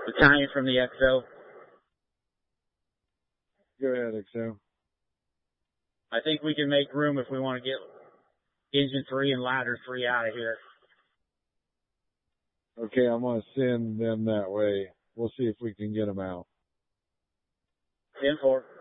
Battalion from the XO. Go ahead, XO. I think we can make room if we want to get Engine 3 and Ladder 3 out of here. Okay, I'm going to send them that way. We'll see if we can get them out. 10-4.